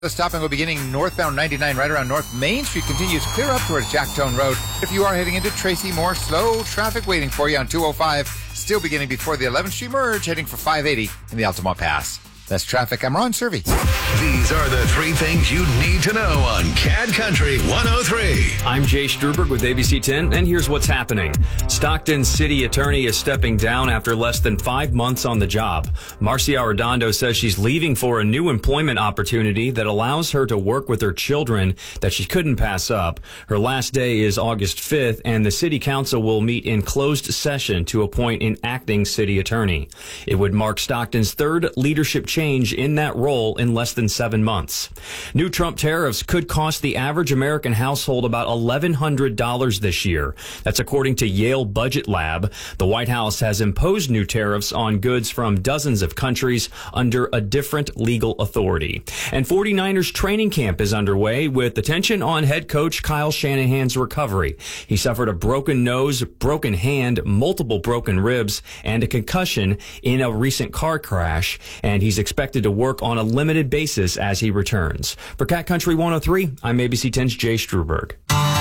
The stopping will be beginning northbound 99 right around North Main Street. Continues clear up towards Jacktone Road. If you are heading into Tracy, more slow traffic waiting for you on 205. Still beginning before the 11th Street merge, heading for 580 in the Altamont Pass. That's traffic. I'm Ron Servey. These are the three things you need to know on Cat Country 103. I'm Jay Struberg with ABC 10, and here's what's happening. Stockton City Attorney is stepping down after less than 5 months on the job. Marcia Arredondo says she's leaving for a new employment opportunity that allows her to work with her children that she couldn't pass up. Her last day is August 5th, and the City Council will meet in closed session to appoint an acting city attorney. It would mark Stockton's third leadership change in that role in less than 7 months. New Trump tariffs could cost the average American household about $1,100 this year. That's according to Yale Budget Lab. The White House has imposed new tariffs on goods from dozens of countries under a different legal authority. And 49ers training camp is underway with attention on head coach Kyle Shanahan's recovery. He suffered a broken nose, broken hand, multiple broken ribs, and a concussion in a recent car crash, and he's expected to work on a limited basis as he returns. For Cat Country 103, I'm ABC 10's Jay Struberg.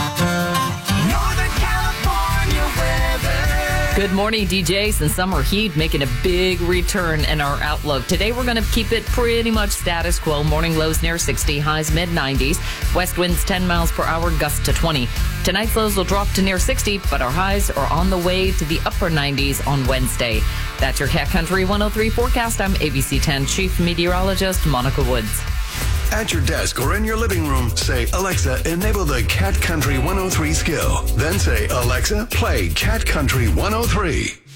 Good morning, DJs, and summer heat making a big return in our outlook. Today, we're going to keep it pretty much status quo. Morning lows near 60, highs mid-90s. West winds 10 miles per hour, gusts to 20. Tonight's lows will drop to near 60, but our highs are on the way to the upper 90s on Wednesday. That's your Cat Country 103 forecast. I'm ABC 10 Chief Meteorologist Monica Woods. At your desk or in your living room, say, Alexa, enable the Cat Country 103 skill. Then say, Alexa, play Cat Country 103.